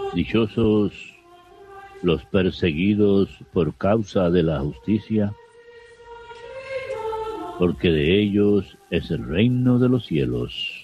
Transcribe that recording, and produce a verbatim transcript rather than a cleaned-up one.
Dichosos los perseguidos por causa de la justicia, porque de ellos es el reino de los cielos.